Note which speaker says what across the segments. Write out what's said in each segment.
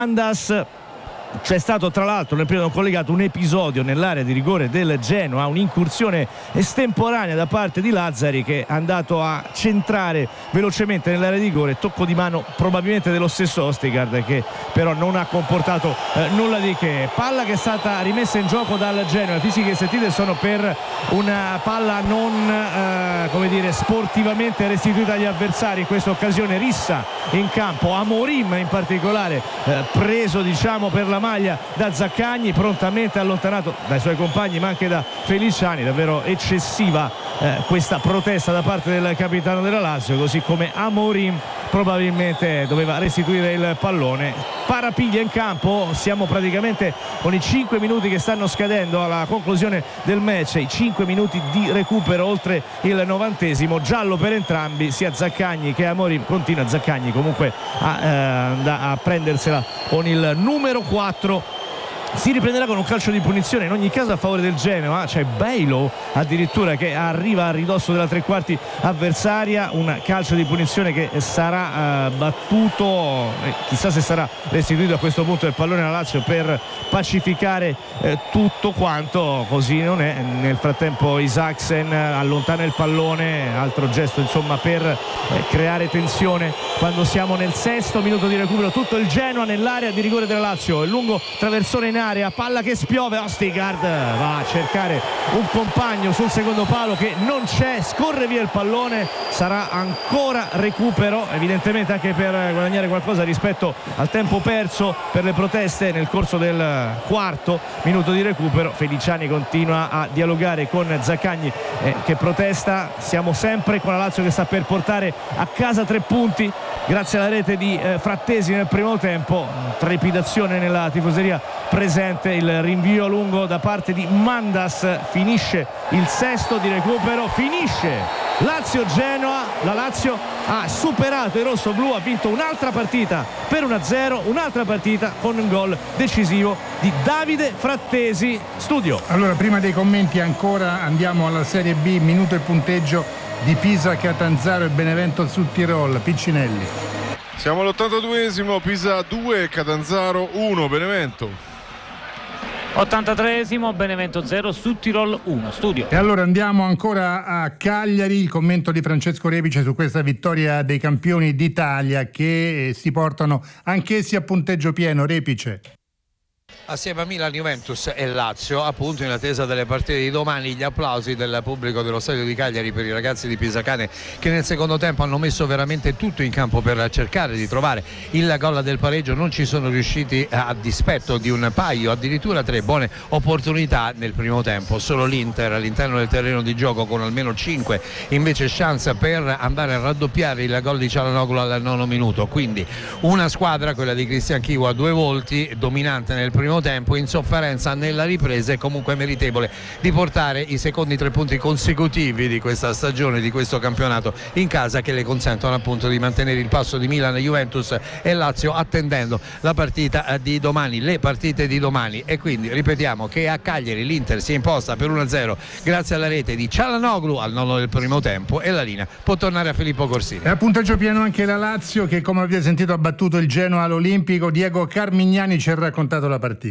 Speaker 1: Mandas. C'è stato tra l'altro nel periodo collegato un episodio nell'area di rigore del Genoa, un'incursione estemporanea da parte di Lazzari che è andato a centrare velocemente nell'area di rigore, tocco di mano probabilmente dello stesso Østigard, che però non ha comportato nulla di che. Palla che è stata rimessa in gioco dal Genoa, le fisiche sentite sono per una palla non sportivamente restituita agli avversari. In questa occasione Rissa in campo, Amorim in particolare preso per la maglia da Zaccagni, prontamente allontanato dai suoi compagni ma anche da Feliciani. Davvero eccessiva questa protesta da parte del capitano della Lazio, così come Amorim probabilmente doveva restituire il pallone. Parapiglia in campo, siamo praticamente con i 5 minuti che stanno scadendo alla conclusione del match, i 5 minuti di recupero oltre il 90esimo, giallo per entrambi, sia Zaccagni che Amorim. Continua Zaccagni comunque a prendersela con il numero 4. Si riprenderà con un calcio di punizione in ogni caso a favore del Genoa. C'è Bailo addirittura che arriva a ridosso della tre quarti avversaria, un calcio di punizione che sarà battuto, chissà se sarà restituito a questo punto il pallone alla Lazio per pacificare tutto quanto. Così non è. Nel frattempo Isaksen allontana il pallone, altro gesto per creare tensione quando siamo nel 6° minuto di recupero. Tutto il Genoa nell'area di rigore della Lazio, il lungo traversone in area, palla che spiove, Østigard va a cercare un compagno sul secondo palo che non c'è, scorre via il pallone, sarà ancora recupero, evidentemente anche per guadagnare qualcosa rispetto al tempo perso per le proteste nel corso del 4° minuto di recupero. Feliciani continua a dialogare con Zaccagni che protesta. Siamo sempre con la Lazio che sta per portare a casa 3 punti grazie alla rete di Frattesi nel primo tempo. Trepidazione nella tifoseria presente, il rinvio lungo da parte di Mandas, finisce il 6° di recupero, finisce Lazio-Genoa. La Lazio ha superato i rossoblù, ha vinto un'altra partita per 1-0, un'altra partita con un gol decisivo di Davide Frattesi. Studio.
Speaker 2: Allora, prima dei commenti ancora andiamo alla Serie B, minuto e punteggio di Pisa, Catanzaro e Benevento Sud Tirol. Piccinelli.
Speaker 3: Siamo all'82esimo, Pisa 2, Catanzaro 1, Benevento.
Speaker 4: 83esimo, Benevento 0, Sud Tirol 1. Studio.
Speaker 2: E allora andiamo ancora a Cagliari, il commento di Francesco Repice su questa vittoria dei campioni d'Italia che si portano anch'essi a punteggio pieno. Repice.
Speaker 5: Assieme a Milan, Juventus e Lazio, appunto in attesa delle partite di domani, gli applausi del pubblico dello stadio di Cagliari per i ragazzi di Pisacane che nel secondo tempo hanno messo veramente tutto in campo per cercare di trovare il gol del pareggio. Non ci sono riusciti a dispetto di un paio, addirittura 3 buone opportunità nel primo tempo. Solo l'Inter all'interno del terreno di gioco con almeno 5 invece chance per andare a raddoppiare il gol di Çalhanoğlu al 9° minuto. Quindi una squadra, quella di Cristian Chivu, a 2 volti, dominante nel primo tempo, in sofferenza nella ripresa e comunque meritevole di portare i secondi 3 punti consecutivi di questa stagione, di questo campionato in casa, che le consentono appunto di mantenere il passo di Milan, Juventus e Lazio, attendendo la partita di domani, le partite di domani. E quindi ripetiamo che a Cagliari l'Inter si è imposta per 1-0 grazie alla rete di Çalhanoğlu al 9° del primo tempo e la linea può tornare a Filippo Corsini.
Speaker 2: E a punteggio pieno anche la Lazio che, come avete sentito, ha battuto il Genoa all'Olimpico. Diego Carmignani ci ha raccontato la partita.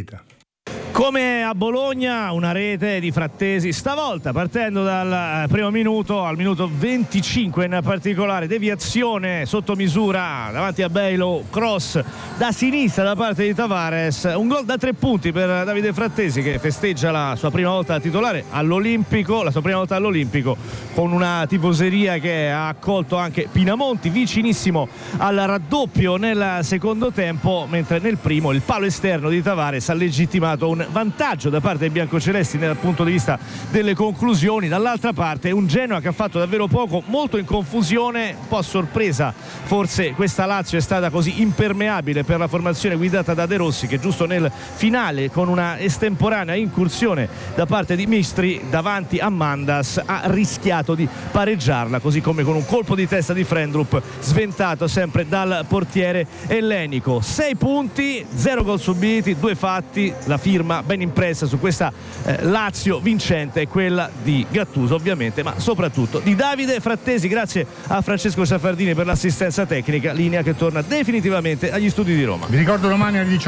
Speaker 1: Come a Bologna, una rete di Frattesi, stavolta partendo dal primo minuto al minuto 25 in particolare, deviazione sotto misura davanti a Bailo, cross da sinistra da parte di Tavares, un gol da 3 punti per Davide Frattesi che festeggia la sua prima volta titolare all'Olimpico, la sua prima volta all'Olimpico, con una tifoseria che ha accolto anche Pinamonti, vicinissimo al raddoppio nel secondo tempo, mentre nel primo il palo esterno di Tavares ha legittimato un vantaggio da parte dei biancocelesti dal punto di vista delle conclusioni. Dall'altra parte un Genoa che ha fatto davvero poco, molto in confusione, un po' a sorpresa forse questa Lazio è stata così impermeabile per la formazione guidata da De Rossi, che giusto nel finale, con una estemporanea incursione da parte di Mistri davanti a Mandas, ha rischiato di pareggiarla, così come con un colpo di testa di Frendrup sventato sempre dal portiere ellenico. 6 punti, 0 gol subiti, 2 fatti, la firma ben impressa su questa Lazio vincente è quella di Gattuso ovviamente, ma soprattutto di Davide Frattesi. Grazie a Francesco Sciaffardini per l'assistenza tecnica, linea che torna definitivamente agli studi di Roma.
Speaker 2: Vi ricordo domani alle 18